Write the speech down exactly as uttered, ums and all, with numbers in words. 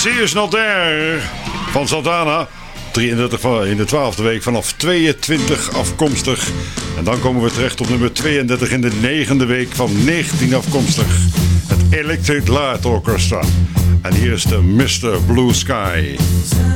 She Is Not There van Santana. drieëndertig in de twaalfde week vanaf tweeëntwintig afkomstig. En dan komen we terecht op nummer tweeëndertig in de negende week van negentien afkomstig. Het Electric Light Orchestra. En hier is de mister Blue Sky.